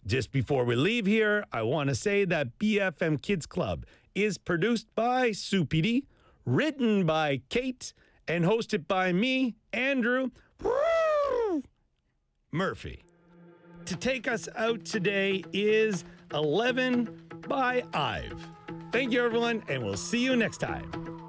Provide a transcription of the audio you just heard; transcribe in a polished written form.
Just before we leave here, I want to say that BFM Kids Club is produced by Sue Petey, written by Kate, and hosted by me, Andrew Murphy. To take us out today is 11 by Ive. Thank you, everyone, and we'll see you next time.